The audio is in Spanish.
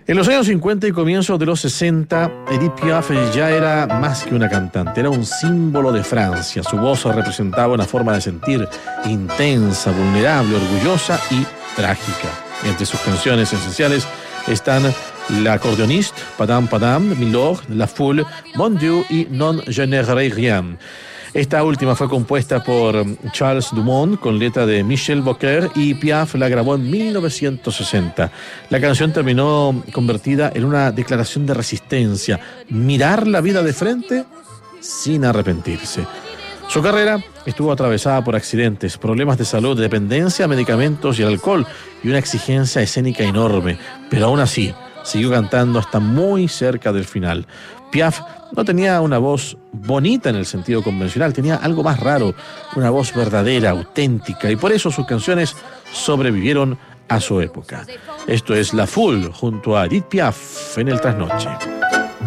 En los años 50 y comienzos de los 60, Edith Piaf ya era más que una cantante, era un símbolo de Francia. Su voz representaba una forma de sentir intensa, vulnerable, orgullosa y trágica. Entre sus canciones esenciales están L'accordéoniste, Padam Padam, Milord, La Foule, Mon Dieu y Non je n'aurai rien. Esta última fue compuesta por Charles Dumont con letra de Michel Bouquer y Piaf la grabó en 1960. La canción terminó convertida en una declaración de resistencia, mirar la vida de frente sin arrepentirse. Su carrera estuvo atravesada por accidentes, problemas de salud, dependencia a medicamentos y al alcohol y una exigencia escénica enorme, pero aún así siguió cantando hasta muy cerca del final. Piaf no tenía una voz bonita en el sentido convencional, tenía algo más raro, una voz verdadera, auténtica, y por eso sus canciones sobrevivieron a su época. Esto es La Foule junto a Edith Piaf en el Trasnoche.